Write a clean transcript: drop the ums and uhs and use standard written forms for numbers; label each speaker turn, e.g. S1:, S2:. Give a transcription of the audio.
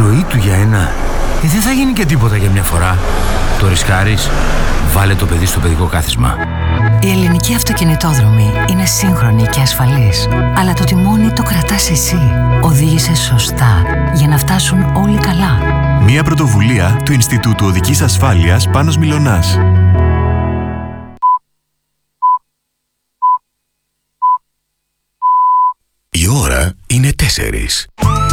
S1: ζωή του για ένα. Δεν θα γίνει και τίποτα για μια φορά. Το ρισκάρεις? Βάλε το παιδί στο παιδικό κάθισμα.
S2: Η ελληνική αυτοκινητόδρομη είναι σύγχρονη και ασφαλής. Αλλά το τιμόνι το κρατάς εσύ. Οδήγησε σωστά για να φτάσουν όλοι καλά.
S3: Μια πρωτοβουλία του Ινστιτούτου Οδικής Ασφάλειας Πάνος Μιλωνάς.
S4: Η ώρα είναι 4.